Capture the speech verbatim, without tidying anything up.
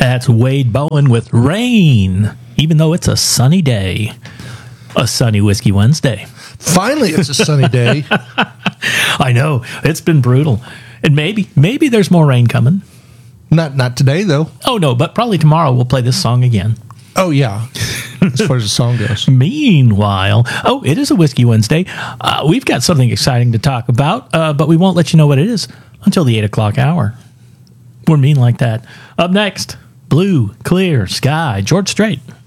That's Wade Bowen with Rain, even though it's a sunny day. A sunny Whiskey Wednesday. Finally, it's a sunny day. I know. It's been brutal. And maybe, maybe there's more rain coming. Not not today, though. Oh, no, but probably tomorrow we'll play this song again. Oh, yeah. As far as the song goes. Meanwhile, oh, it is a Whiskey Wednesday. Uh, we've got something exciting to talk about, uh, but we won't let you know what it is until the eight o'clock hour. We're mean like that. Up next, Blue, Clear Sky, George Strait.